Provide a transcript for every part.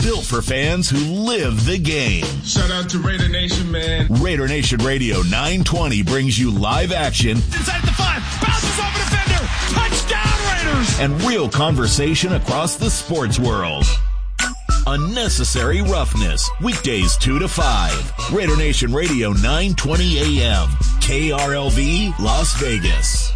built for fans who live the game. Shout out to Raider Nation, man. Raider Nation Radio 920 brings you live action. Inside the 5, bounces off a defender, touchdown Raiders! And real conversation across the sports world. Unnecessary Roughness, weekdays 2 to 5. Raider Nation Radio 920 AM, KRLV, Las Vegas.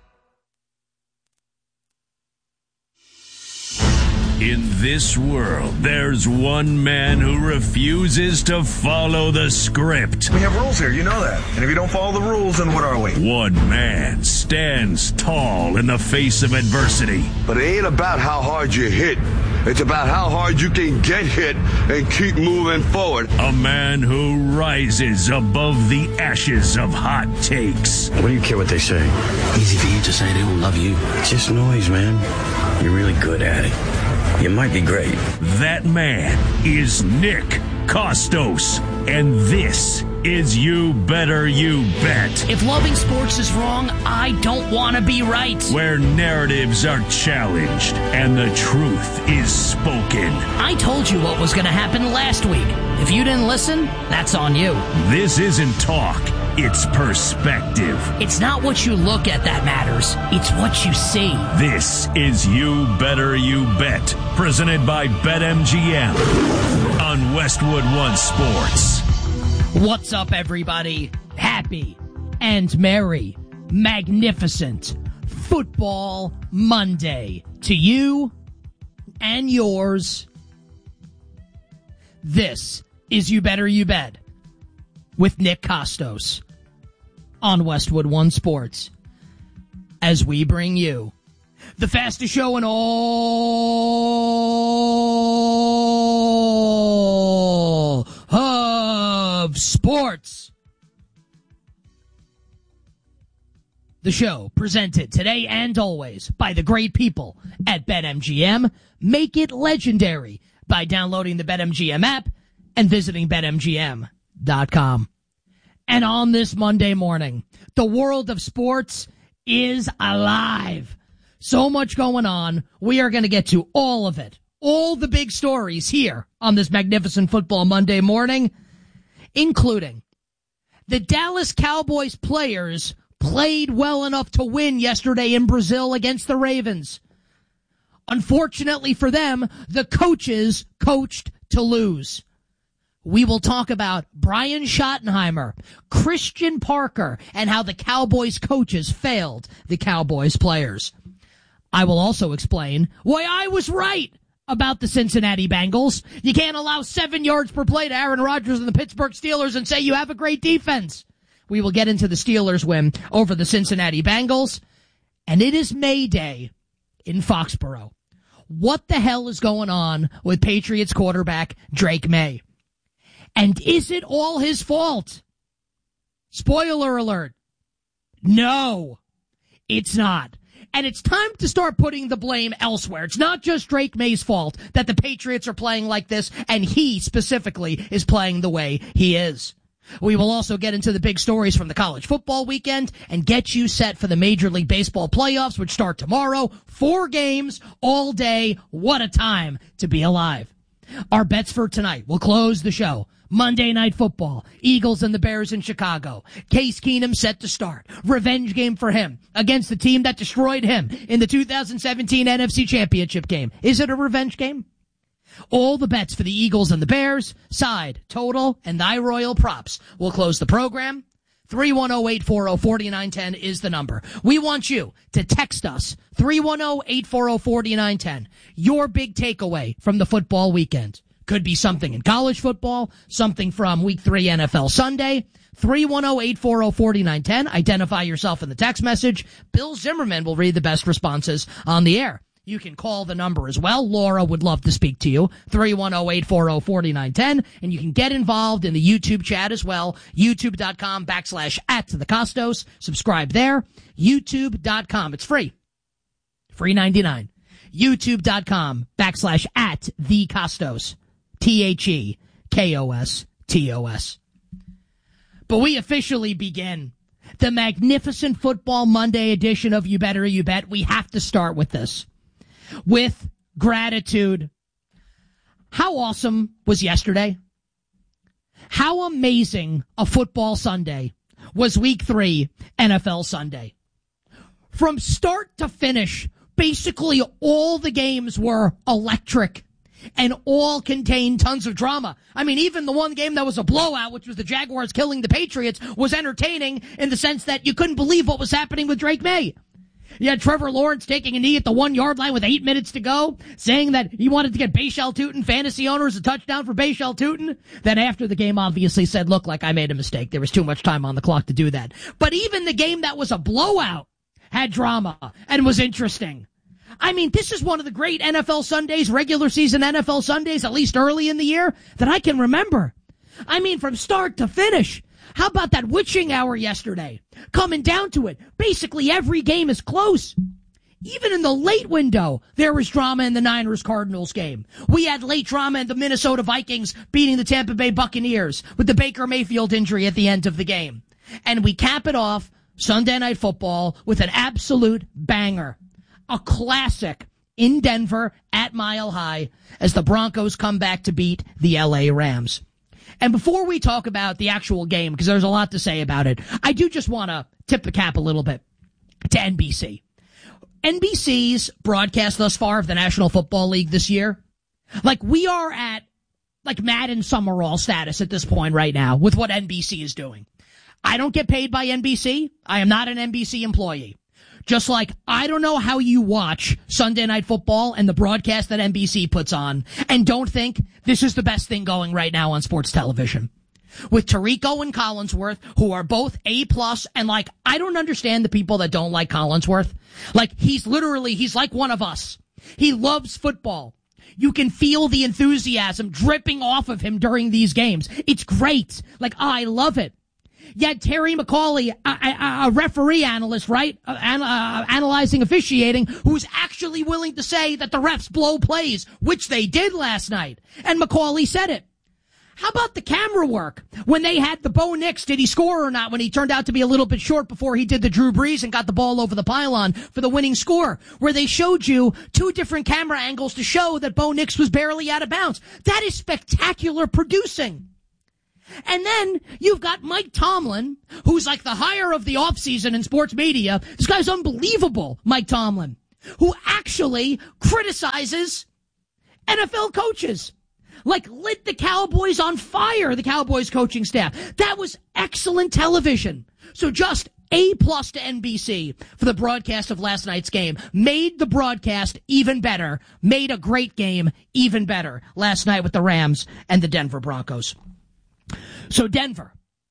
In this world, there's one man who refuses to follow the script. We have rules here, you know that. And if you don't follow the rules, then what are we? One man stands tall in the face of adversity. But it ain't about how hard you hit. It's about how hard you can get hit and keep moving forward. A man who rises above the ashes of hot takes. What do you care what they say? Easy for you to say they don't love you. It's just noise, man. You're really good at it. You might be great. That man is Nick Kostos, and this is You Better You Bet. If loving sports is wrong, I don't want to be right. Where narratives are challenged and the truth is spoken. I told you what was going to happen last week. If you didn't listen, that's on you. This isn't talk. It's perspective. It's not what you look at that matters. It's what you see. This is You Better You Bet, presented by BetMGM on Westwood One Sports. What's up, everybody? Happy and merry, magnificent Football Monday to you and yours. This is You Better You Bet with Nick Kostos on Westwood One Sports, as we bring you the fastest show in all of sports. The show presented today and always by the great people at BetMGM. Make it legendary by downloading the BetMGM app and visiting BetMGM.com. And on this Monday morning, the world of sports is alive. So much going on. We are going to get to all of it. All the big stories here on this magnificent Football Monday morning, including the Dallas Cowboys players played well enough to win yesterday in Brazil against the Ravens. Unfortunately for them, the coaches coached to lose. We will talk about Brian Schottenheimer, Christian Parker, and how the Cowboys coaches failed the Cowboys players. I will also explain why I was right about the Cincinnati Bengals. You can't allow 7 yards per play to Aaron Rodgers and the Pittsburgh Steelers and say you have a great defense. We will get into the Steelers' win over the Cincinnati Bengals. And it is May Day in Foxborough. What the hell is going on with Patriots quarterback Drake May? And is it all his fault? Spoiler alert. No, it's not. And it's time to start putting the blame elsewhere. It's not just Drake May's fault that the Patriots are playing like this, and he specifically is playing the way he is. We will also get into the big stories from the college football weekend and get you set for the Major League Baseball playoffs, which start tomorrow. 4 games all day. What a time to be alive. Our bets for tonight will close the show. Monday Night Football, Eagles and the Bears in Chicago. Case Keenum set to start. Revenge game for him against the team that destroyed him in the 2017 NFC Championship game. Is it a revenge game? All the bets for the Eagles and the Bears, side, total, and thy royal props will close the program. 310-840-4910 is the number. We want you to text us, 310-840-4910. Your big takeaway from the football weekend. Could be something in college football, something from Week 3 NFL Sunday. 310-840-4910. Identify yourself in the text message. Bill Zimmerman will read the best responses on the air. You can call the number as well. Laura would love to speak to you. 310-840-4910. And you can get involved in the YouTube chat as well. YouTube.com/@thecostos. Subscribe there. YouTube.com. It's free. Free 99. YouTube.com/@thecostos. TheKostos. But we officially begin the magnificent Football Monday edition of You Better You Bet. We have to start with this. With gratitude. how awesome was yesterday? How amazing a football Sunday was Week 3 NFL Sunday. From start to finish, basically all the games were electric and all contained tons of drama. I mean, even the one game that was a blowout, which was the Jaguars killing the Patriots, was entertaining in the sense that you couldn't believe what was happening with Drake May. You had Trevor Lawrence taking a knee at the 1-yard line with 8 minutes to go, saying that he wanted to get Bashal Tutin, fantasy owners, a touchdown for Bashal Tutin. Then after the game obviously said, look, like I made a mistake. There was too much time on the clock to do that. But even the game that was a blowout had drama and was interesting. I mean, this is one of the great NFL Sundays, regular season NFL Sundays, at least early in the year, that I can remember. I mean, from start to finish. How about that witching hour yesterday? Coming down to it, basically every game is close. Even in the late window, there was drama in the Niners-Cardinals game. We had late drama in the Minnesota Vikings beating the Tampa Bay Buccaneers with the Baker Mayfield injury at the end of the game. And we cap it off Sunday Night Football with an absolute banger. A classic in Denver at Mile High as the Broncos come back to beat the LA Rams. And before we talk about the actual game, because there's a lot to say about it, I do just want to tip the cap a little bit to NBC. NBC's broadcast thus far of the National Football League this year, like we are at like Madden Summerall status at this point right now with what NBC is doing. I don't get paid by NBC. I am not an NBC employee. Just like I don't know how you watch Sunday Night Football and the broadcast that NBC puts on and don't think this is the best thing going right now on sports television. With Tirico and Collinsworth, who are both A+, and like, I don't understand the people that don't like Collinsworth. Like, he's like one of us. He loves football. You can feel the enthusiasm dripping off of him during these games. It's great. Like, I love it. Yet Terry McCauley, a referee analyst, right? Analyzing officiating, who's actually willing to say that the refs blow plays, which they did last night. And McCauley said it. How about the camera work? When they had the Bo Nix, did he score or not? When he turned out to be a little bit short before he did the Drew Brees and got the ball over the pylon for the winning score. Where they showed you 2 different camera angles to show that Bo Nix was barely out of bounds. That is spectacular producing. And then you've got Mike Tomlin, who's like the hire of the offseason in sports media. This guy's unbelievable, Mike Tomlin, who actually criticizes NFL coaches. Like lit the Cowboys on fire, the Cowboys coaching staff. That was excellent television. So just A+ to NBC for the broadcast of last night's game. Made the broadcast even better. Made a great game even better last night with the Rams and the Denver Broncos. So Denver,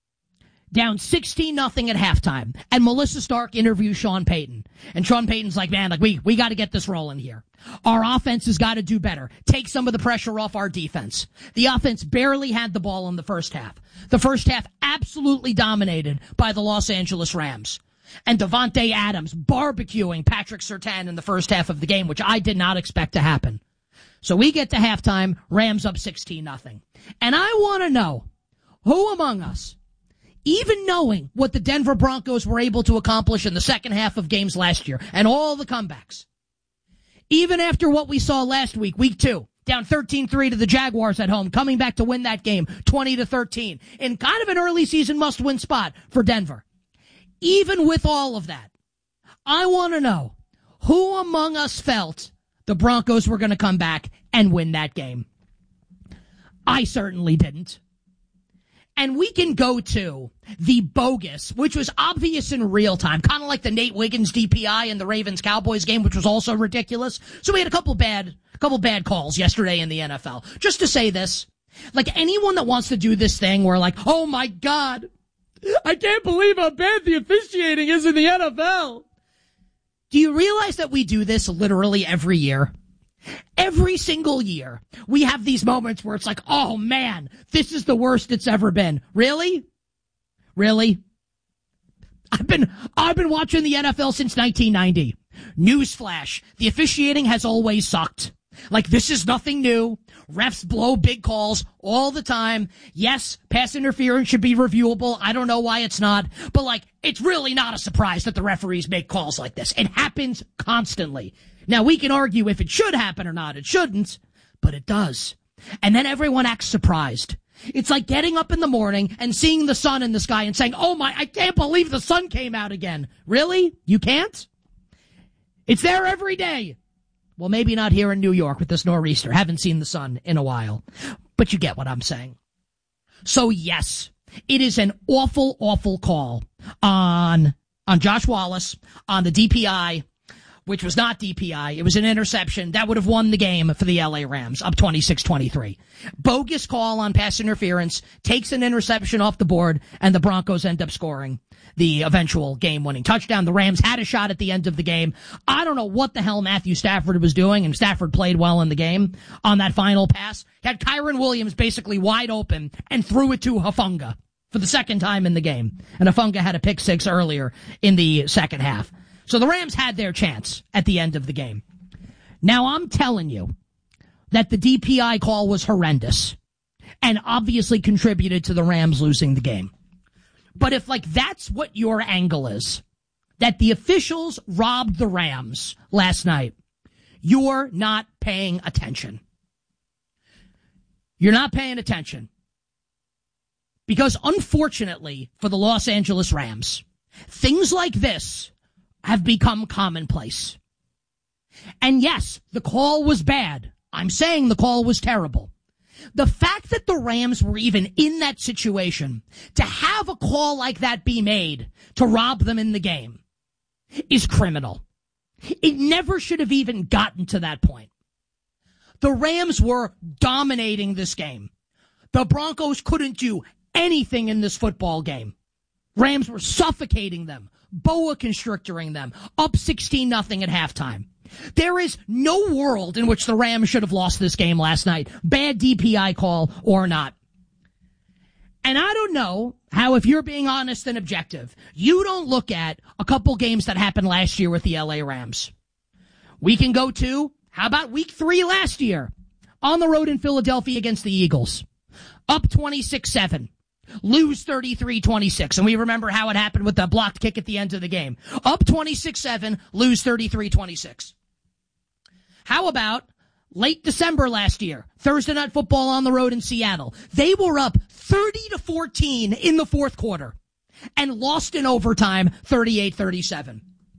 down 16-0 at halftime, and Melissa Stark interviews Sean Payton. And Sean Payton's like, man, like we got to get this rolling here. Our offense has got to do better. Take some of the pressure off our defense. The offense barely had the ball in the first half. The first half absolutely dominated by the Los Angeles Rams. And Devontae Adams barbecuing Patrick Surtain in the first half of the game, which I did not expect to happen. So we get to halftime, Rams up 16-0. And I want to know, who among us, even knowing what the Denver Broncos were able to accomplish in the second half of games last year and all the comebacks, even after what we saw last week, week 2, down 13-3 to the Jaguars at home, coming back to win that game 20-13 in kind of an early season must-win spot for Denver. Even with all of that, I want to know who among us felt the Broncos were going to come back and win that game. I certainly didn't. And we can go to the bogus, which was obvious in real time, kind of like the Nate Wiggins DPI in the Ravens-Cowboys game, which was also ridiculous. So we had a couple bad calls yesterday in the NFL. Just to say this, like anyone that wants to do this thing where like, oh my God, I can't believe how bad the officiating is in the NFL. Do you realize that we do this literally every year? Every single year, we have these moments where it's like, oh man, this is the worst it's ever been. Really? Really? I've been watching the NFL since 1990. Newsflash, the officiating has always sucked. Like, this is nothing new. Refs blow big calls all the time. Yes, pass interference should be reviewable. I don't know why it's not. But, like, it's really not a surprise that the referees make calls like this. It happens constantly. Now, we can argue if it should happen or not. It shouldn't, but it does. and then everyone acts surprised. It's like getting up in the morning and seeing the sun in the sky and saying, oh my, I can't believe the sun came out again. Really? You can't? It's there every day. Well, maybe not here in New York with this nor'easter. Haven't seen the sun in a while. But you get what I'm saying. So yes, it is an awful, awful call on Josh Wallace, on the DPI, which was not DPI. It was an interception. That would have won the game for the LA Rams, up 26-23. Bogus call on pass interference, takes an interception off the board, and the Broncos end up scoring the eventual game-winning touchdown. The Rams had a shot at the end of the game. I don't know what the hell Matthew Stafford was doing, and Stafford played well in the game on that final pass. He had Kyren Williams basically wide open and threw it to Hufanga for the second time in the game. And Hufanga had a pick six earlier in the second half. So the Rams had their chance at the end of the game. Now I'm telling you that the DPI call was horrendous and obviously contributed to the Rams losing the game. But if that's what your angle is, that the officials robbed the Rams last night, you're not paying attention. You're not paying attention. Because unfortunately for the Los Angeles Rams, things like this have become commonplace. And yes, the call was bad. I'm saying the call was terrible. The fact that the Rams were even in that situation, to have a call like that be made to rob them in the game, is criminal. It never should have even gotten to that point. The Rams were dominating this game. The Broncos couldn't do anything in this football game. Rams were suffocating them, boa constrictoring them, up 16-0 at halftime. There is no world in which the Rams should have lost this game last night, bad DPI call or not. And I don't know how, if you're being honest and objective, you don't look at a couple games that happened last year with the LA Rams. We can go to, how about week 3 last year? On the road in Philadelphia against the Eagles. Up 26-7. Lose 33-26. And we remember how it happened with the blocked kick at the end of the game. Up 26-7, lose 33-26. How about late December last year, Thursday Night Football on the road in Seattle? They were up 30-14 in the fourth quarter and lost in overtime 38-37.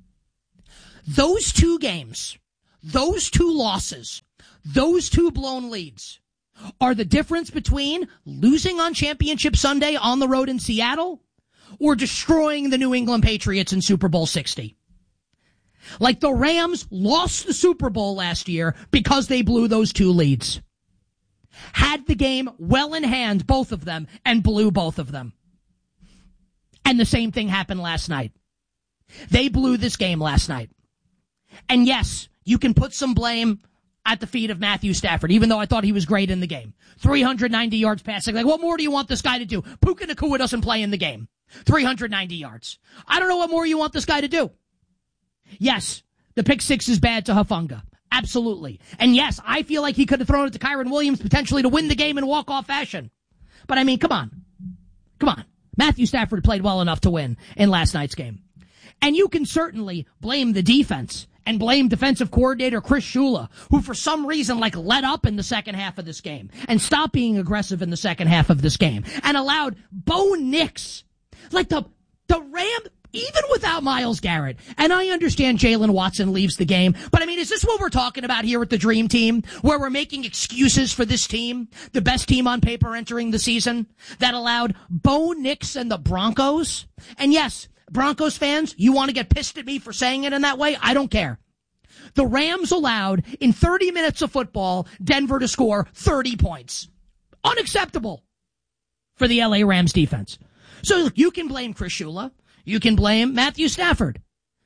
Those two games, those two losses, those two blown leads are the difference between losing on Championship Sunday on the road in Seattle or destroying the New England Patriots in Super Bowl 60. Like the Rams lost the Super Bowl last year because they blew those two leads. Had the game well in hand, both of them, and blew both of them. And the same thing happened last night. They blew this game last night. And yes, you can put some blame at the feet of Matthew Stafford, even though I thought he was great in the game. 390 yards passing. Like, what more do you want this guy to do? Puka Nacua doesn't play in the game. 390 yards. I don't know what more you want this guy to do. Yes, the pick six is bad to Hufanga. Absolutely. And yes, I feel like he could have thrown it to Kyren Williams potentially to win the game in walk-off fashion. But I mean, come on. Come on. Matthew Stafford played well enough to win in last night's game. And you can certainly blame the defense and blame defensive coordinator Chris Shula, who for some reason let up in the second half of this game and stopped being aggressive in the second half of this game and allowed Bo Nix, the Ram, even without Myles Garrett. And I understand Jalen Watson leaves the game, but I mean, is this what we're talking about here with the Dream Team, where we're making excuses for this team, the best team on paper entering the season, that allowed Bo Nix and the Broncos? And yes, Broncos fans, you want to get pissed at me for saying it in that way? I don't care. The Rams allowed, in 30 minutes of football, Denver to score 30 points. Unacceptable for the LA Rams defense. So look, you can blame Chris Shula. You can blame Matthew Stafford.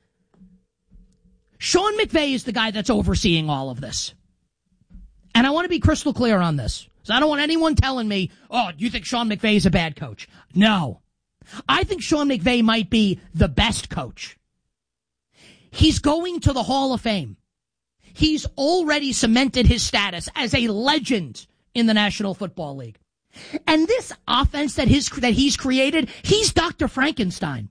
Sean McVay is the guy that's overseeing all of this. And I want to be crystal clear on this. So I don't want anyone telling me, oh, you think Sean McVay is a bad coach? No. I think Sean McVay might be the best coach. He's going to the Hall of Fame. He's already cemented his status as a legend in the National Football League. And this offense that he's created, he's Dr. Frankenstein.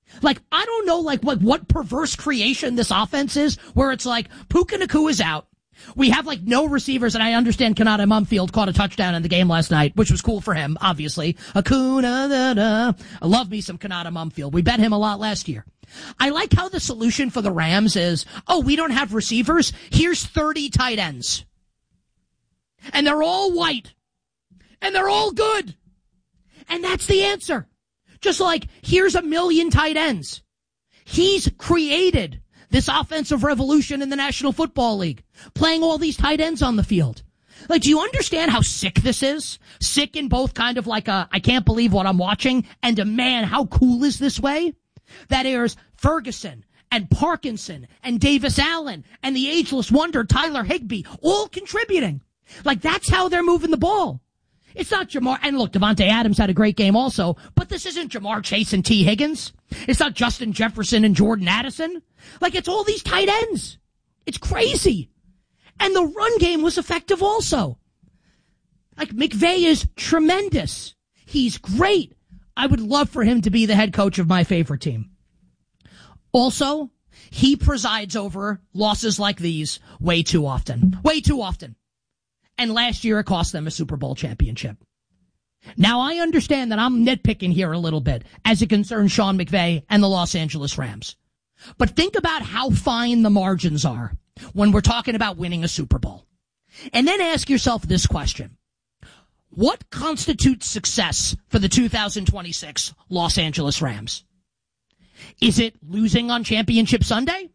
I don't know what perverse creation this offense is, where it's Puka Nacua is out. We have like no receivers, and I understand Kanata Mumfield caught a touchdown in the game last night, which was cool for him, obviously. I love me some Kanata Mumfield. We bet him a lot last year. I like how the solution for the Rams is, we don't have receivers. Here's 30 tight ends. And they're all white. And they're all good. And that's the answer. Just like, here's 1 million tight ends. He's created this offensive revolution in the National Football League, playing all these tight ends on the field. Like, do you understand how sick this is? Sick in both kind of like I can't believe what I'm watching, and man, how cool is this way? That airs Ferguson and Parkinson and Davis Allen and the ageless wonder Tyler Higbee all contributing. Like, that's how they're moving the ball. It's not Jamar, and look, Devontae Adams had a great game also, but this isn't Jamar Chase and T. Higgins. It's not Justin Jefferson and Jordan Addison. Like, it's all these tight ends. It's crazy. And the run game was effective also. Like, McVay is tremendous. He's great. I would love for him to be the head coach of my favorite team. Also, he presides over losses like these way too often. Way too often. And last year it cost them a Super Bowl championship. Now I understand that I'm nitpicking here a little bit as it concerns Sean McVay and the Los Angeles Rams. But think about how fine the margins are when we're talking about winning a Super Bowl. And then ask yourself this question. What constitutes success for the 2026 Los Angeles Rams? Is it losing on Championship Sunday?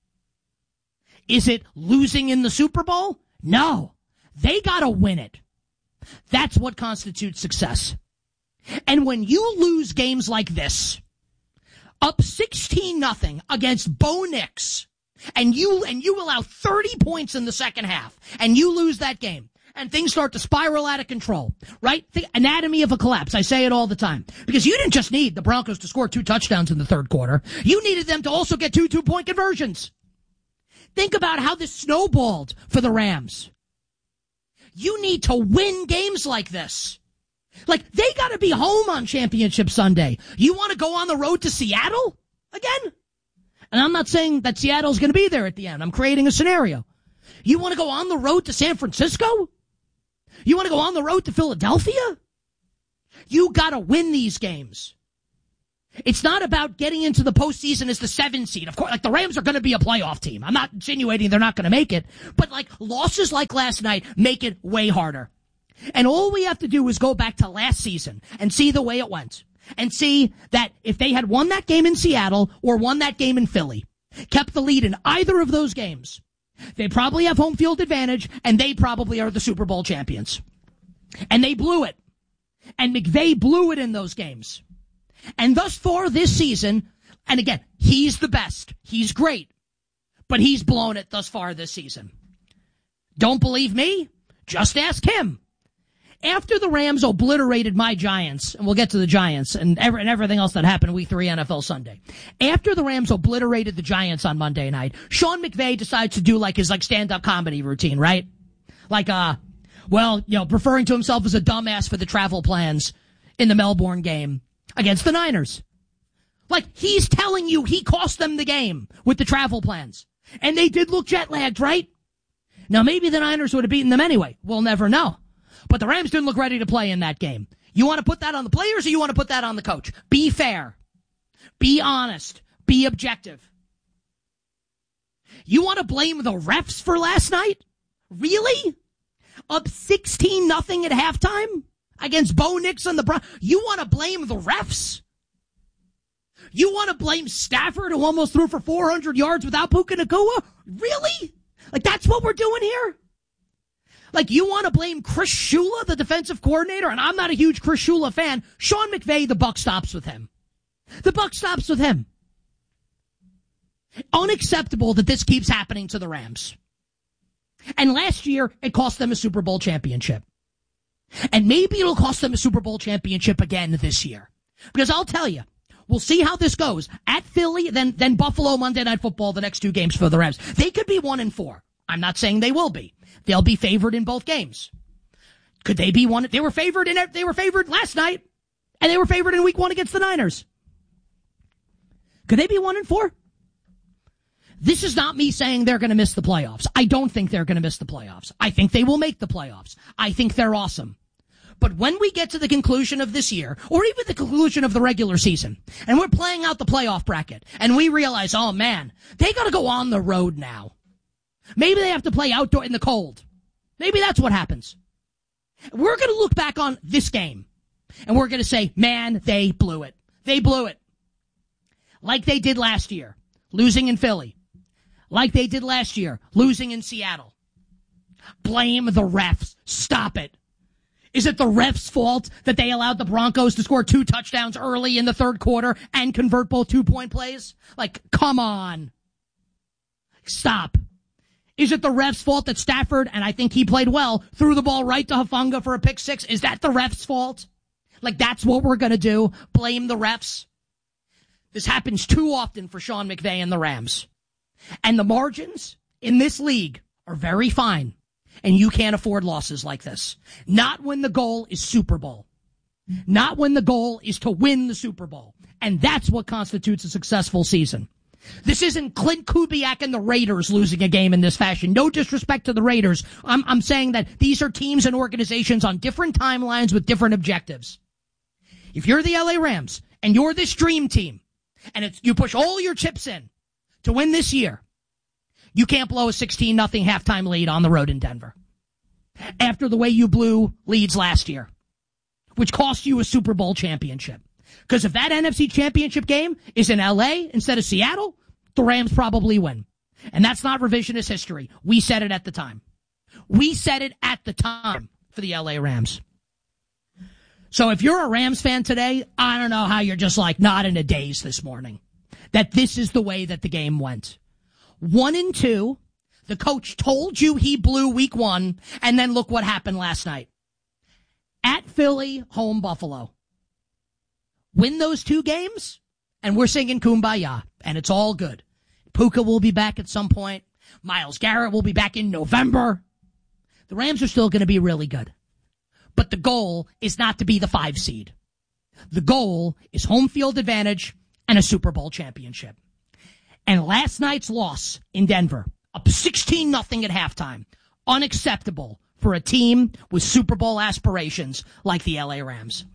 Is it losing in the Super Bowl? No. They gotta win it. That's what constitutes success. And when you lose games like this, up 16-0 against Bo Nix, and you allow 30 points in the second half, and you lose that game, and things start to spiral out of control, right? The anatomy of a collapse. I say it all the time. Because you didn't just need the Broncos to score 2 touchdowns in the third quarter. You needed them to also get 2 two-point conversions. Think about how this snowballed for the Rams. You need to win games like this. Like, they got to be home on Championship Sunday. You want to go on the road to Seattle again? And I'm not saying that Seattle's going to be there at the end. I'm creating a scenario. You want to go on the road to San Francisco? You want to go on the road to Philadelphia? You got to win these games. It's not about getting into the postseason as the 7 seed. Of course, like, the Rams are going to be a playoff team. I'm not insinuating they're not going to make it. But, like, losses like last night make it way harder. And all we have to do is go back to last season and see the way it went. And see that if they had won that game in Seattle or won that game in Philly, kept the lead in either of those games, they probably have home field advantage, and they probably are the Super Bowl champions. And they blew it. And McVay blew it in those games. And thus far this season, and again, he's the best. He's great. But he's blown it thus far this season. Don't believe me? Just ask him. After the Rams obliterated my Giants, and we'll get to the Giants and everything else that happened Week 3 NFL Sunday. After the Rams obliterated the Giants on Monday night, Sean McVay decides to do his stand-up comedy routine, right? Referring to himself as a dumbass for the travel plans in the Melbourne game against the Niners. Like, he's telling you he cost them the game with the travel plans. And they did look jet-lagged, right? Now, maybe the Niners would have beaten them anyway. We'll never know. But the Rams didn't look ready to play in that game. You want to put that on the players, or you want to put that on the coach? Be fair. Be honest. Be objective. You want to blame the refs for last night? Really? Up 16-0 at halftime against Bo Nix and the Broncos? You want to blame the refs? You want to blame Stafford, who almost threw for 400 yards without Puka Nacua? Really? Like, that's what we're doing here? Like, you want to blame Chris Shula, the defensive coordinator? And I'm not a huge Chris Shula fan. Sean McVay, the buck stops with him. The buck stops with him. Unacceptable that this keeps happening to the Rams. And last year, it cost them a Super Bowl championship. And maybe it'll cost them a Super Bowl championship again this year. Because I'll tell you, we'll see how this goes. At Philly, then Buffalo, Monday Night Football, the next 2 games for the Rams. They could be 1-4. I'm not saying they will be. They'll be favored in both games. Could they be one? They were favored last night, and they were favored in Week 1 against the Niners. Could they be 1-4? This is not me saying they're going to miss the playoffs. I don't think they're going to miss the playoffs. I think they will make the playoffs. I think they're awesome. But when we get to the conclusion of this year, or even the conclusion of the regular season, and we're playing out the playoff bracket, and we realize, oh man, they got to go on the road now. Maybe they have to play outdoor in the cold. Maybe that's what happens. We're going to look back on this game, and we're going to say, man, they blew it. They blew it. Like they did last year, losing in Philly. Like they did last year, losing in Seattle. Blame the refs. Stop it. Is it the refs' fault that they allowed the Broncos to score 2 touchdowns early in the third quarter and convert both 2-point plays? Like, come on. Stop. Is it the refs' fault that Stafford, and I think he played well, threw the ball right to Hufanga for a pick 6? Is that the refs' fault? Like, that's what we're going to do? Blame the refs? This happens too often for Sean McVay and the Rams. And the margins in this league are very fine. And you can't afford losses like this. Not when the goal is Super Bowl. Not when the goal is to win the Super Bowl. And that's what constitutes a successful season. This isn't Clint Kubiak and the Raiders losing a game in this fashion. No disrespect to the Raiders. I'm saying that these are teams and organizations on different timelines with different objectives. If you're the LA Rams and you're this dream team and you push all your chips in to win this year, you can't blow a 16-0 halftime lead on the road in Denver. After the way you blew leads last year, which cost you a Super Bowl championship. Because if that NFC championship game is in LA instead of Seattle, the Rams probably win. And that's not revisionist history. We said it at the time. We said it at the time for the LA Rams. So if you're a Rams fan today, I don't know how you're just like not in a daze this morning. That this is the way that the game went. 1-2, the coach told you he blew week 1, and then look what happened last night. At Philly, home Buffalo. Win those 2 games, and we're singing Kumbaya, and it's all good. Puka will be back at some point. Myles Garrett will be back in November. The Rams are still going to be really good. But the goal is not to be the 5 seed. The goal is home field advantage and a Super Bowl championship. And last night's loss in Denver, up 16-0 at halftime, unacceptable for a team with Super Bowl aspirations like the LA Rams.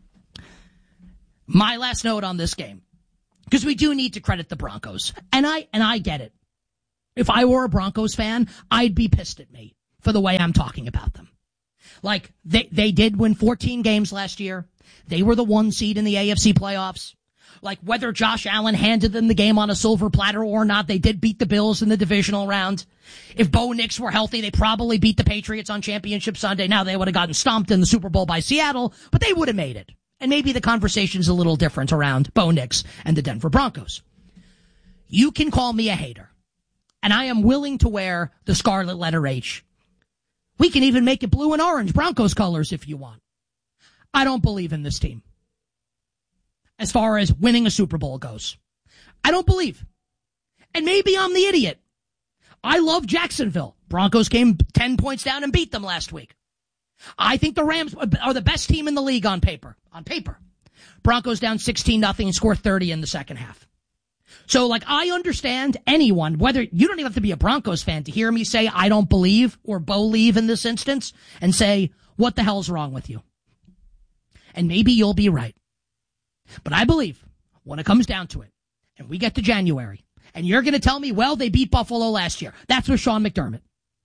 My last note on this game, because we do need to credit the Broncos, and I get it. If I were a Broncos fan, I'd be pissed at me for the way I'm talking about them. Like, they did win 14 games last year. They were the 1 seed in the AFC playoffs. Like, whether Josh Allen handed them the game on a silver platter or not, they did beat the Bills in the divisional round. If Bo Nix were healthy, they probably beat the Patriots on Championship Sunday. Now they would have gotten stomped in the Super Bowl by Seattle, but they would have made it. And maybe the conversation's a little different around Bo Nix and the Denver Broncos. You can call me a hater, and I am willing to wear the scarlet letter H. We can even make it blue and orange, Broncos colors, if you want. I don't believe in this team. As far as winning a Super Bowl goes. I don't believe. And maybe I'm the idiot. I love Jacksonville. Broncos came 10 points down and beat them last week. I think the Rams are the best team in the league on paper. On paper. Broncos down 16-0 and score 30 in the second half. So, like, I understand anyone, whether you don't even have to be a Broncos fan to hear me say I don't believe or believe in this instance and say, what the hell's wrong with you? And maybe you'll be right. But I believe when it comes down to it, and we get to January, and you're going to tell me, well, they beat Buffalo last year. That's with Sean McDermott.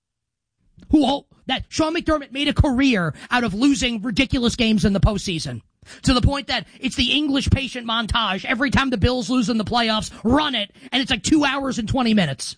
That Sean McDermott made a career out of losing ridiculous games in the postseason. To the point that it's the English patient montage. Every time the Bills lose in the playoffs, run it, and it's like 2 hours and 20 minutes.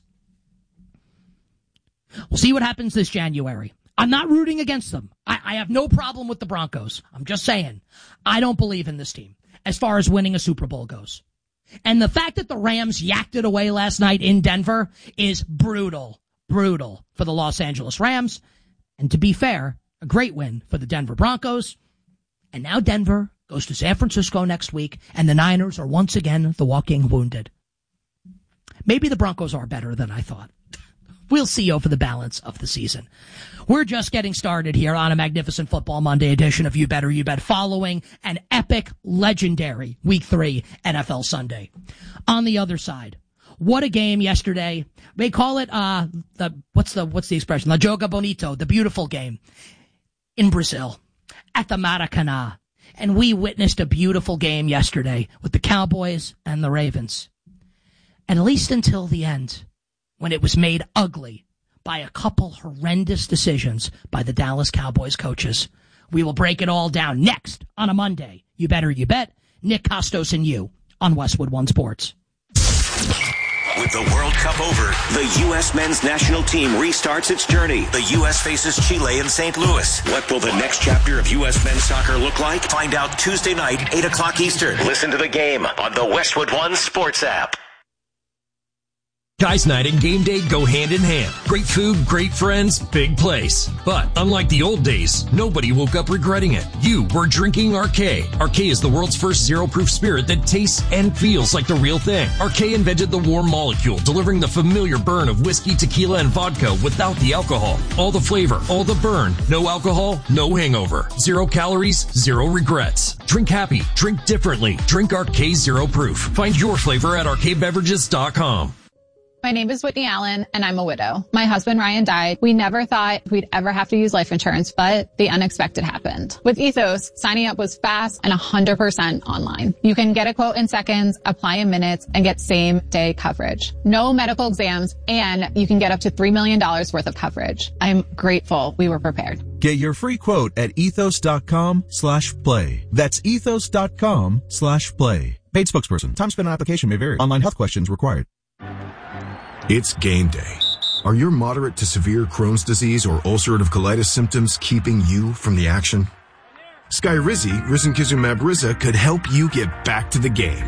We'll see what happens this January. I'm not rooting against them. I have no problem with the Broncos. I'm just saying, I don't believe in this team as far as winning a Super Bowl goes. And the fact that the Rams yacked it away last night in Denver is brutal for the Los Angeles Rams. And to be fair, a great win for the Denver Broncos. And now Denver goes to San Francisco next week, and the Niners are once again the walking wounded. Maybe the Broncos are better than I thought. We'll see over the balance of the season. We're just getting started here on a magnificent Football Monday edition of You Better You Bet, following an epic, legendary Week 3 NFL Sunday. On the other side, What a game yesterday. They call it, what's the expression? La Joga Bonito, the beautiful game in Brazil at the Maracanã. And we witnessed a beautiful game yesterday with the Cowboys and the Ravens. At least until the end, when it was made ugly by a couple horrendous decisions by the Dallas Cowboys coaches. We will break it all down next on a Monday. You better you bet. Nick Costos and you on Westwood One Sports. With the World Cup over, the U.S. men's national team restarts its journey. The U.S. faces Chile in St. Louis. What will the next chapter of U.S. men's soccer look like? Find out Tuesday night, 8 o'clock Eastern. Listen to the game on the Westwood One Sports app. Guys Night and game day go hand in hand. Great food, great friends, big place. But unlike the old days, nobody woke up regretting it. You were drinking Arqué. Arqué is the world's first zero-proof spirit that tastes and feels like the real thing. Arqué invented the warm molecule, delivering the familiar burn of whiskey, tequila, and vodka without the alcohol. All the flavor, all the burn. No alcohol, no hangover. 0 calories, 0 regrets. Drink happy, drink differently. Drink Arqué Zero Proof. Find your flavor at arquebeverages.com. My name is Whitney Allen, and I'm a widow. My husband, Ryan, died. We never thought we'd ever have to use life insurance, but the unexpected happened. With Ethos, signing up was fast and 100% online. You can get a quote in seconds, apply in minutes, and get same-day coverage. No medical exams, and you can get up to $3 million worth of coverage. I'm grateful we were prepared. Get your free quote at ethos.com/play. That's ethos.com/play. Paid spokesperson. Time spent on application may vary. Online health questions required. It's game day. Are your moderate to severe Crohn's disease or ulcerative colitis symptoms keeping you from the action? Skyrizi, risankizumab Riza, could help you get back to the game.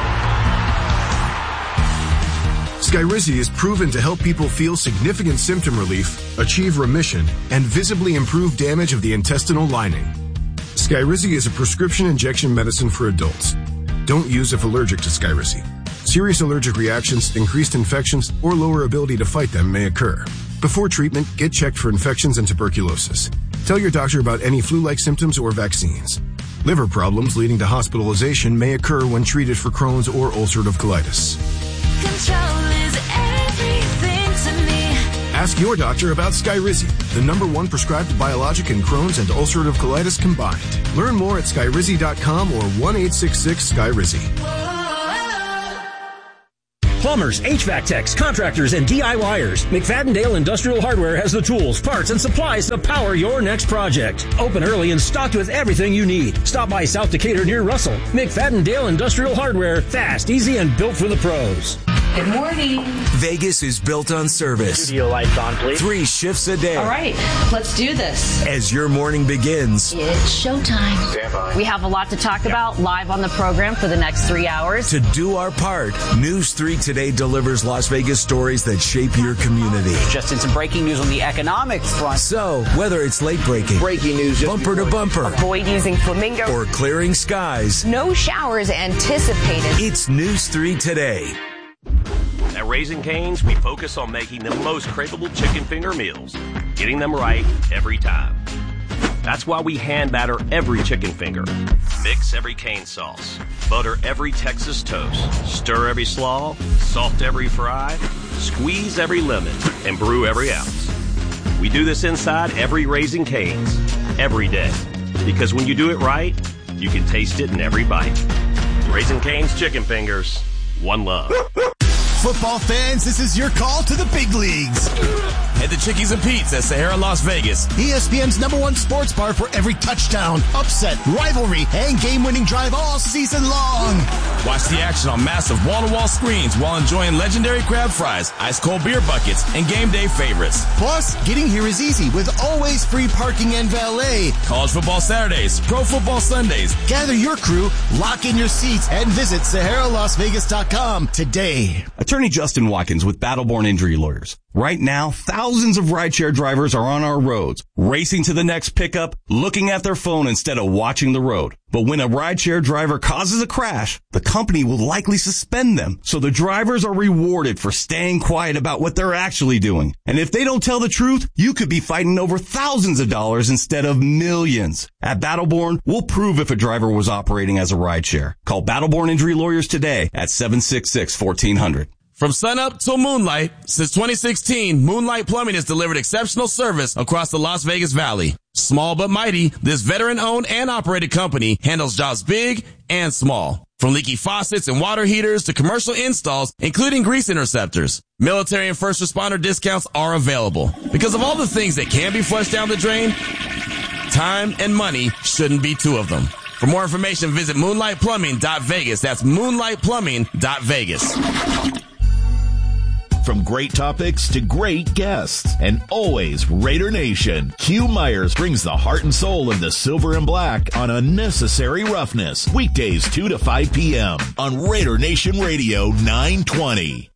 Skyrizi is proven to help people feel significant symptom relief, achieve remission, and visibly improve damage of the intestinal lining. Skyrizi is a prescription injection medicine for adults. Don't use if allergic to Skyrizi. Serious allergic reactions, increased infections, or lower ability to fight them may occur. Before treatment, get checked for infections and tuberculosis. Tell your doctor about any flu-like symptoms or vaccines. Liver problems leading to hospitalization may occur when treated for Crohn's or ulcerative colitis. Control is everything to me. Ask your doctor about Skyrizi, the #1 prescribed biologic in Crohn's and ulcerative colitis combined. Learn more at skyrizi.com or 1-866-SKYRIZI. Plumbers, HVAC techs, contractors, and DIYers. McFadden-Dale Industrial Hardware has the tools, parts, and supplies to power your next project. Open early and stocked with everything you need. Stop by South Decatur near Russell. McFadden-Dale Industrial Hardware. Fast, easy, and built for the pros. Good morning. Vegas is built on service. Studio lights on, please. 3 shifts a day. All right, let's do this. As your morning begins, It's showtime. Stand by. We have a lot to talk about live on the program for the next 3 hours. to do our part, News 3 Today delivers Las Vegas stories that shape your community. Just in some breaking news on the economic front. So, whether it's late breaking, Breaking news. bumper to bumper, Avoid using Flamingo. or clearing skies, No showers anticipated. it's News 3 Today. At Raising Cane's, we focus on making the most craveable chicken finger meals, getting them right every time. That's why we hand batter every chicken finger, mix every cane sauce, butter every Texas toast, stir every slaw, salt every fry, squeeze every lemon, and brew every ounce. We do this inside every Raising Cane's, every day. Because when you do it right, you can taste it in every bite. Raising Cane's chicken fingers, one love. Football fans, this is your call to the big leagues. At the Chickies and Pete's at Sahara, Las Vegas. ESPN's #1 sports bar for every touchdown, upset, rivalry, and game-winning drive all season long. Watch the action on massive wall-to-wall screens while enjoying legendary crab fries, ice-cold beer buckets, and game day favorites. Plus, getting here is easy with always free parking and valet. College football Saturdays, pro football Sundays. Gather your crew, lock in your seats, and visit SaharaLasVegas.com today. Attorney Justin Watkins with Battleborn Injury Lawyers. Right now, thousands of rideshare drivers are on our roads, racing to the next pickup, looking at their phone instead of watching the road. But when a rideshare driver causes a crash, the company will likely suspend them. So the drivers are rewarded for staying quiet about what they're actually doing. And if they don't tell the truth, you could be fighting over thousands of dollars instead of millions. At Battleborn, we'll prove if a driver was operating as a rideshare. Call Battleborn Injury Lawyers today at 766-1400. From sunup till moonlight, since 2016, Moonlight Plumbing has delivered exceptional service across the Las Vegas Valley. Small but mighty, this veteran-owned and operated company handles jobs big and small. From leaky faucets and water heaters to commercial installs, including grease interceptors. Military and first responder discounts are available. Because of all the things that can be flushed down the drain, time and money shouldn't be two of them. For more information, visit moonlightplumbing.vegas. That's moonlightplumbing.vegas. From great topics to great guests, and always Raider Nation, Q Myers brings the heart and soul of the silver and black on Unnecessary Roughness. Weekdays 2 to 5 p.m. on Raider Nation Radio 920.